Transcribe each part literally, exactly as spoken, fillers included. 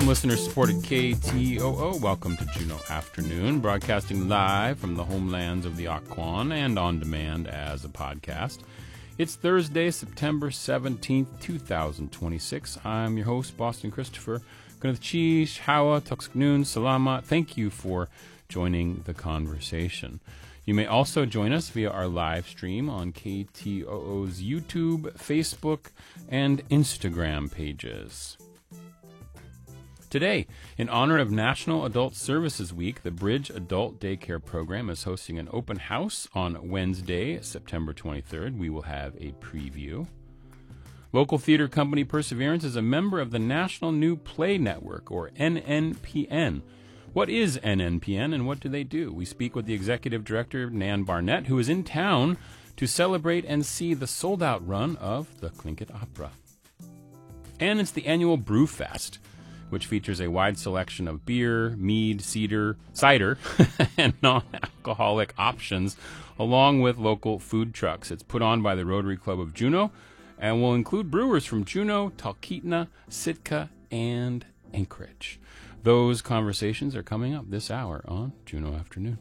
from listener-supported K T O O. Welcome to Juneau Afternoon, broadcasting live from the homelands of the Occoquan and on demand as a podcast. It's Thursday, September seventeenth, twenty twenty-six. I'm your host, Boston Christopher. Ganachish, Hawa, Tuxknoon, Salama. Thank you for joining the conversation. You may also join us via our live stream on K T O O's YouTube, Facebook, and Instagram pages. Today, in honor of National Adult Services Week, the Bridge Adult Daycare Program is hosting an open house on Wednesday, September twenty-third. We will have a preview. Local theater company Perseverance is a member of the National New Play Network, or N N P N. What is N N P N and what do they do? We speak with the executive director, Nan Barnett, who is in town to celebrate and see the sold-out run of the Tlingit Opera. And it's the annual Brew Fest, which features a wide selection of beer, mead, cider, cider, and non-alcoholic options, along with local food trucks. It's put on by the Rotary Club of Juneau and will include brewers from Juneau, Talkeetna, Sitka, and Anchorage. Those conversations are coming up this hour on Juneau Afternoon.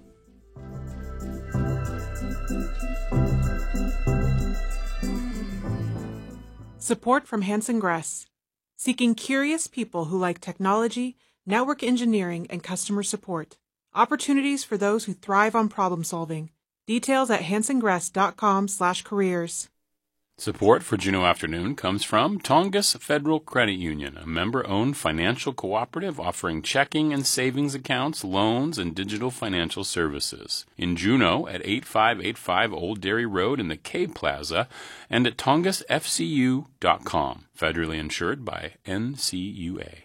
Support from Hanson Gress, seeking curious people who like technology, network engineering, and customer support. Opportunities for those who thrive on problem solving. Details at hansongress.com slash careers. Support for Juneau Afternoon comes from Tongass Federal Credit Union, a member-owned financial cooperative offering checking and savings accounts, loans, and digital financial services. In Juneau at eighty-five eighty-five Old Dairy Road in the K Plaza and at tongass f c u dot com. Federally insured by N C U A.